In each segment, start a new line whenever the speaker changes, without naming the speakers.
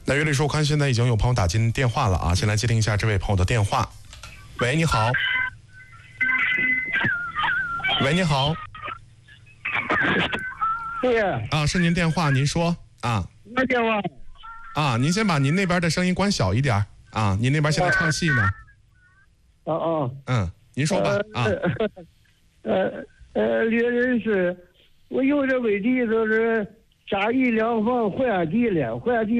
那岳律师，我看现在已经有朋友打进电话了啊，先来接听一下这位朋友的电话。喂，你好。喂，你好。
对
啊，是您电话，您说啊。
我电话
啊，您先把您那边的声音关小一点啊，您那边现在唱戏呢。您说吧啊。
猎人是，我有这问题就是家一两房换地了，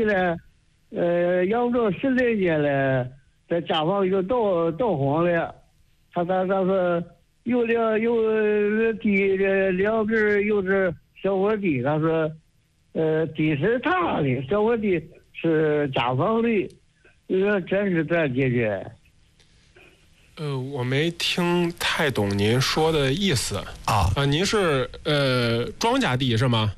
养着10来年了，这家房又倒荒了，他说有地两边有这小伙地，他说地是他的，小伙地是家房的，这是咋解决？
我没听太懂您说的意思您是庄稼地是吗？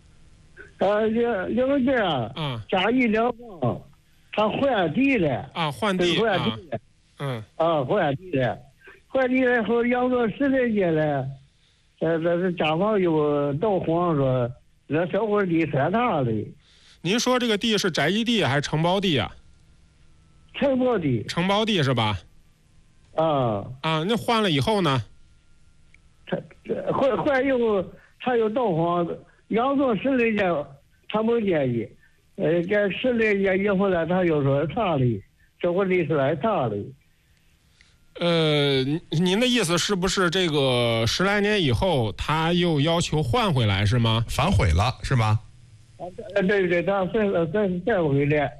两个家啊，家一两房，他换地了
换地
换地了，换地了后养着10来年了，这家房又倒荒，说这小伙地算他的。
您说这个地是宅基地还是承包地啊？
承包地。
承包地是吧？那换了以后呢？
换以后他又倒荒，养着10来年，他没建议。这10来年以后呢，他又说他的，这我地是来他的。
您的意思是不是这个10来年以后，他又要求换回来是吗？
反悔了是吗？
对，他再回来。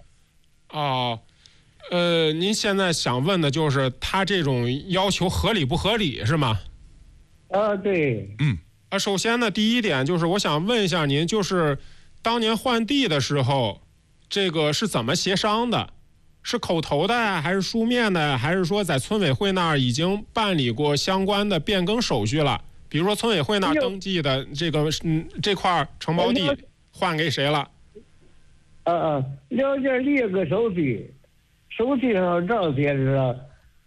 您现在想问的就是他这种要求合理不合理是吗？
对。
首先呢，第一点就是我想问一下您，就是当年换地的时候，这个是怎么协商的？是口头的呀，还是书面的，还是说在村委会那儿已经办理过相关的变更手续了？比如说村委会那儿登记的这块承包地换给谁了？
了解立个手续。手续上这样写着，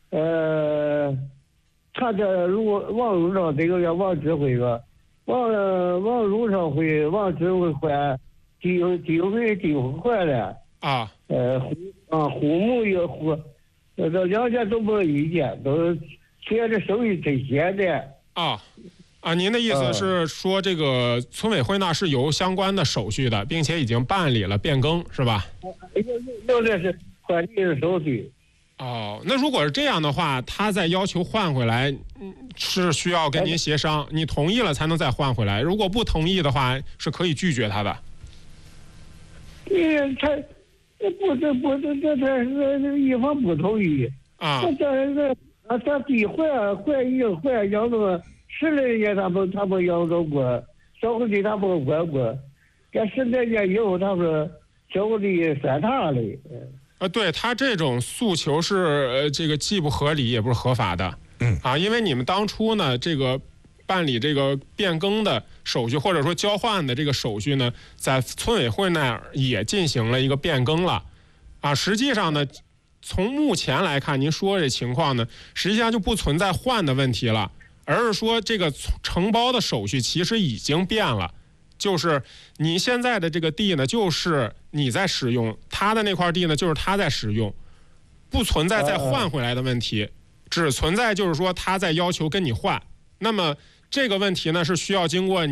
他这如果王路上这个叫王指挥吧，王路上会王指挥换地换了户目也户，这两家都没意见，都写着手续真写的。
您的意思是说这个村委会那是有相关的手续的，并且已经办理了变更是吧？
有的是。换地的手续。
那如果是这样的话，他再要求换回来，是需要跟您协商，你同意了才能再换回来。如果不同意的话，是可以拒绝他的。
他一方不同意他地换养着10来年，他没养着过，小伙地他没换过，这10来年以后，他说小伙地算他的。
对，他这种诉求是这个既不合理也不是合法的。因为你们当初呢，这个办理这个变更的手续或者说交换的这个手续呢，在村委会那儿也进行了一个变更了。实际上呢，从目前来看，您说这情况呢，实际上就不存在换的问题了，而是说这个承包的手续其实已经变了。就是你现在的这个地呢，就是你在使用，他的那块地呢，就是他在使用，不存在再换回来的问题，只存在就是说他在要求跟你换。那么这个问题呢，是需要经过